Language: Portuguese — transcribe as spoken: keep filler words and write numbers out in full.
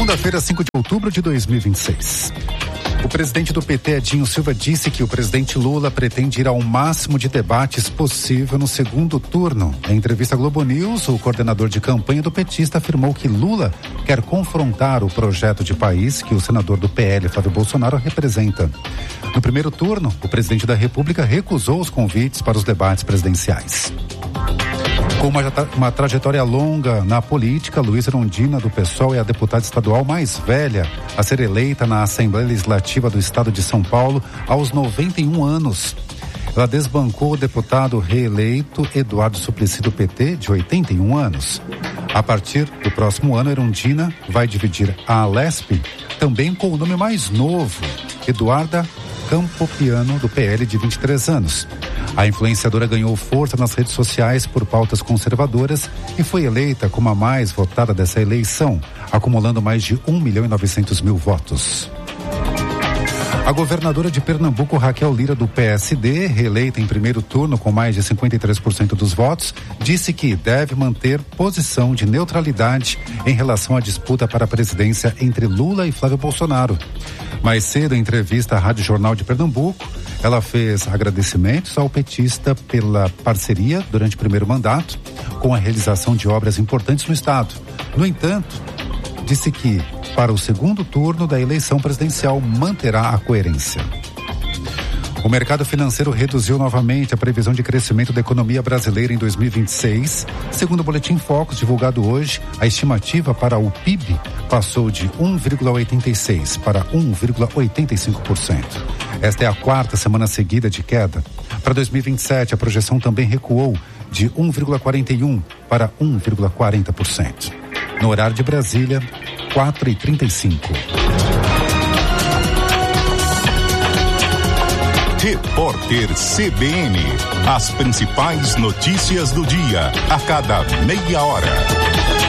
Segunda-feira, cinco de outubro de dois mil e vinte e seis. O presidente do P T, Edinho Silva, disse que o presidente Lula pretende ir ao máximo de debates possível no segundo turno. Em entrevista à Globo News, o coordenador de campanha do petista afirmou que Lula quer confrontar o projeto de país que o senador do P L, Flávio Bolsonaro, representa. No primeiro turno, o presidente da República recusou os convites para os debates presidenciais. Com uma, uma trajetória longa na política, Luísa Erundina, do PSOL, é a deputada estadual mais velha a ser eleita na Assembleia Legislativa do Estado de São Paulo aos noventa e um anos. Ela desbancou o deputado reeleito Eduardo Suplicy, do P T, de oitenta e um anos. A partir do próximo ano, Erundina vai dividir a Alesp também com o nome mais novo, Eduarda Campopiano, do P L, de vinte e três anos. A influenciadora ganhou força nas redes sociais por pautas conservadoras e foi eleita como a mais votada dessa eleição, acumulando mais de um milhão e novecentos mil votos. A governadora de Pernambuco, Raquel Lira, do P S D, reeleita em primeiro turno com mais de cinquenta e três por cento dos votos, disse que deve manter posição de neutralidade em relação à disputa para a presidência entre Lula e Flávio Bolsonaro. Mais cedo, em entrevista à Rádio Jornal de Pernambuco, ela fez agradecimentos ao petista pela parceria durante o primeiro mandato com a realização de obras importantes no estado. No entanto, disse que para o segundo turno da eleição presidencial manterá a coerência. O mercado financeiro reduziu novamente a previsão de crescimento da economia brasileira em dois mil e vinte e seis. Segundo o Boletim Focus, divulgado hoje, a estimativa para o P I B passou de um vírgula oitenta e seis por cento para um vírgula oitenta e cinco por cento. Esta é a quarta semana seguida de queda. Para dois mil e vinte e sete, a projeção também recuou de um vírgula quarenta e um por cento para um vírgula quarenta por cento. No horário de Brasília, quatro e trinta e cinco. Repórter C B N. As principais notícias do dia, a cada meia hora.